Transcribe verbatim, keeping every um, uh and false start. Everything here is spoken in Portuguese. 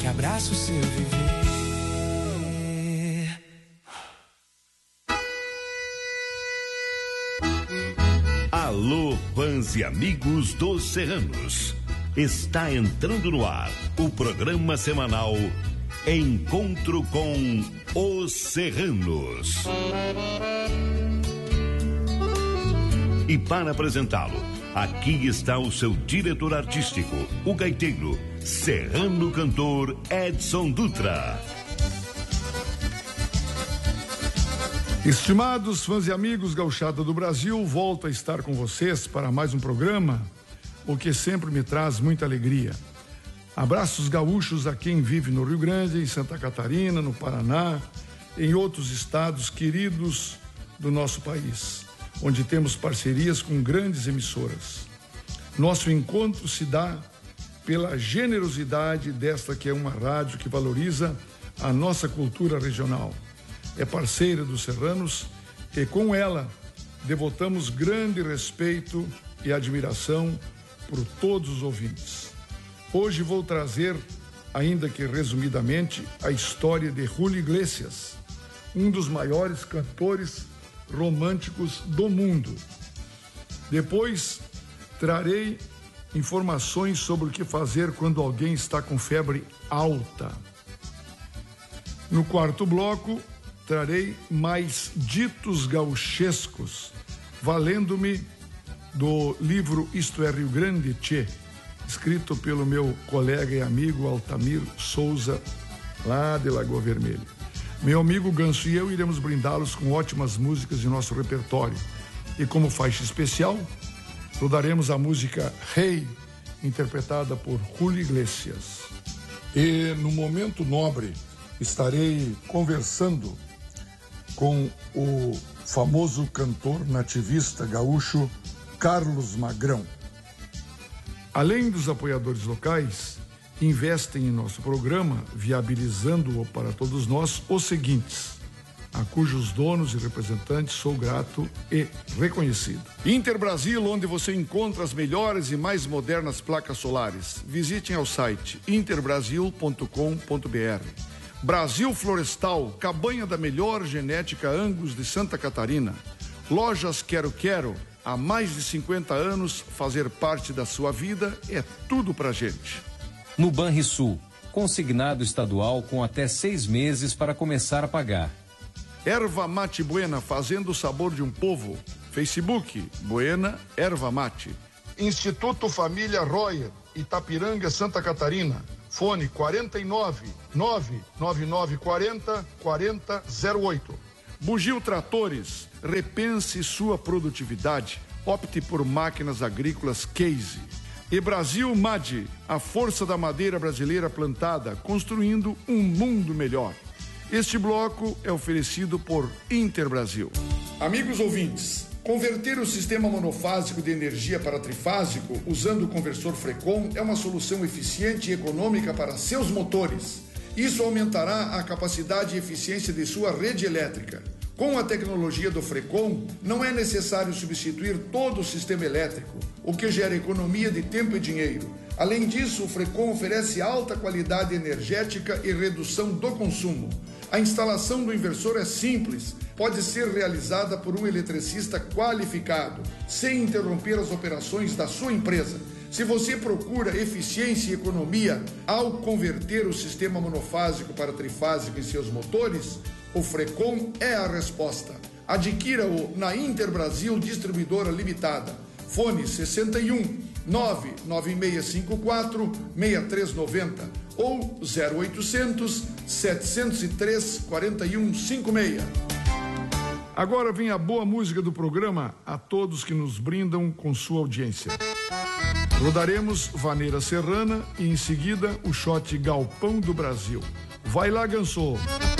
que abraça o seu viver. Alô, fãs e amigos dos Serranos. Está entrando no ar o programa semanal Encontro com os Serranos. E para apresentá-lo, aqui está o seu diretor artístico, o gaiteiro, serrano cantor Edson Dutra. Estimados fãs e amigos gauchada do Brasil, volto a estar com vocês para mais um programa, o que sempre me traz muita alegria. Abraços gaúchos a quem vive no Rio Grande, em Santa Catarina, no Paraná, em outros estados queridos do nosso país, onde temos parcerias com grandes emissoras. Nosso encontro se dá pela generosidade desta que é uma rádio que valoriza a nossa cultura regional. É parceira dos Serranos e com ela devotamos grande respeito e admiração por todos os ouvintes. Hoje vou trazer, ainda que resumidamente, a história de Julio Iglesias, um dos maiores cantores românticos do mundo. Depois trarei informações sobre o que fazer quando alguém está com febre alta. No quarto bloco, trarei mais ditos gauchescos, valendo-me do livro Isto é Rio Grande, Tchê, escrito pelo meu colega e amigo Altamir Souza, lá de Lagoa Vermelha. Meu amigo Ganso e eu iremos brindá-los com ótimas músicas de nosso repertório. E como faixa especial, rodaremos a música Rei, interpretada por Julio Iglesias. E no momento nobre, estarei conversando com o famoso cantor nativista gaúcho Carlos Magrão. Além dos apoiadores locais, investem em nosso programa, viabilizando-o para todos nós, os seguintes, a cujos donos e representantes sou grato e reconhecido. Interbrasil, onde você encontra as melhores e mais modernas placas solares. Visitem ao site interbrasil ponto com ponto br. Brasil Florestal, cabanha da melhor genética Angus de Santa Catarina. Lojas Quero Quero, há mais de cinquenta anos, fazer parte da sua vida é tudo pra gente. No Banrisul, consignado estadual com até seis meses para começar a pagar. Erva Mate Buena, fazendo o sabor de um povo. Facebook, Buena Erva Mate. Instituto Família Royer, Itapiranga, Santa Catarina. Fone quarenta e nove, nove nove nove quarenta, quarenta zero oito. Bugio Tratores, repense sua produtividade. Opte por máquinas agrícolas Case. E Brasil M A D, a força da madeira brasileira plantada, construindo um mundo melhor. Este bloco é oferecido por Interbrasil. Amigos ouvintes, converter o sistema monofásico de energia para trifásico usando o conversor Frecon é uma solução eficiente e econômica para seus motores. Isso aumentará a capacidade e eficiência de sua rede elétrica. Com a tecnologia do Frecon, não é necessário substituir todo o sistema elétrico, o que gera economia de tempo e dinheiro. Além disso, o Frecon oferece alta qualidade energética e redução do consumo. A instalação do inversor é simples, pode ser realizada por um eletricista qualificado, sem interromper as operações da sua empresa. Se você procura eficiência e economia ao converter o sistema monofásico para trifásico em seus motores, o Frecon é a resposta. Adquira-o na Interbrasil Distribuidora Limitada. Fone sessenta e um, nove nove seis cinco quatro, seis três nove zero ou zero oitocentos, setecentos e três, quarenta e um cinquenta e seis. Agora vem a boa música do programa a todos que nos brindam com sua audiência. Rodaremos Vaneira Serrana e em seguida o shot Galpão do Brasil. Vai lá, Ganso!